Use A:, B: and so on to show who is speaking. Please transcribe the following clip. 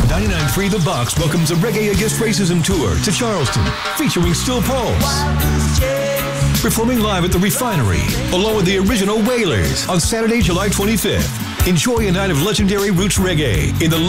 A: 99.3 The Box welcomes a Reggae Against Racism tour to Charleston, featuring Still Pulse. Performing live at the Refinery, along with the original Wailers, on Saturday, July 25th. Enjoy a night of legendary roots reggae in the